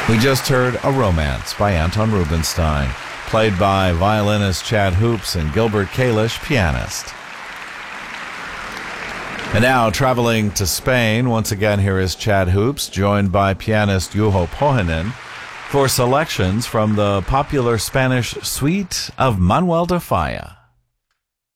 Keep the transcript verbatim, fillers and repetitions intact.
We just heard A Romance by Anton Rubinstein, played by violinist Chad Hoops and Gilbert Kalish, pianist. And now, traveling to Spain, once again here is Chad Hoops, joined by pianist Juho Pohjonen, for selections from the popular Spanish suite of Manuel de Falla.